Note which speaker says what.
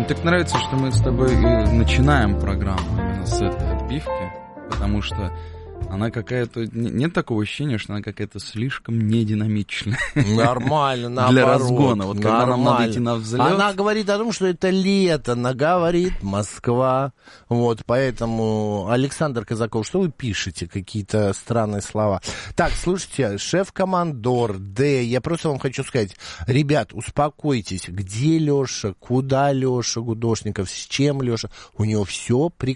Speaker 1: Мне так нравится, что мы с тобой и начинаем программу именно с этой отбивки, потому что она какая-то... Нет такого ощущения, что она какая-то слишком нединамичная.
Speaker 2: Нормально, наоборот.
Speaker 1: Для разгона. Вот когда нам надо идти на взлет...
Speaker 2: Она говорит о том, что это лето, она говорит Москва. Вот, поэтому, Александр Казаков, что вы пишете? Какие-то странные слова. Так, слушайте, шеф-командор, я просто вам хочу сказать, ребят, успокойтесь. Где Леша? Куда Леша Гудошников? С чем Леша? У него все прекрасно.